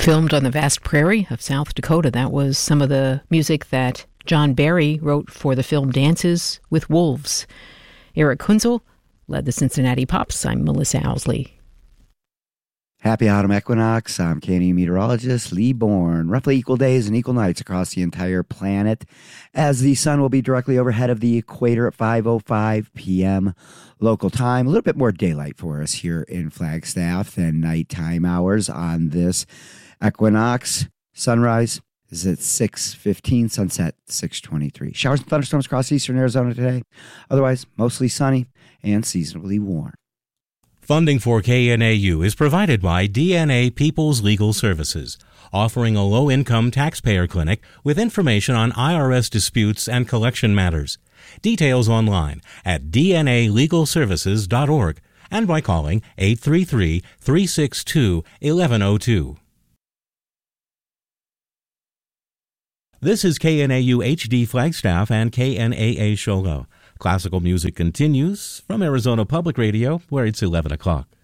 Filmed on the vast prairie of South Dakota. That was some of the music that John Barry wrote for the film Dances with Wolves. Eric Kunzel led the Cincinnati Pops. I'm Melissa Owsley. Happy autumn equinox. I'm KNEU meteorologist Lee Bourne. Roughly equal days and equal nights across the entire planet as the sun will be directly overhead of the equator at 5:05 p.m. local time. A little bit more daylight for us here in Flagstaff than nighttime hours on this equinox. Sunrise is at 6:15, sunset 6:23. Showers and thunderstorms across eastern Arizona today. Otherwise, mostly sunny and seasonably warm. Funding for KNAU is provided by DNA People's Legal Services, offering a low-income taxpayer clinic with information on IRS disputes and collection matters. Details online at dnalegalservices.org and by calling 833-362-1102. This is KNAU HD Flagstaff and KNAA Shola. Classical music continues from Arizona Public Radio, where it's 11 o'clock.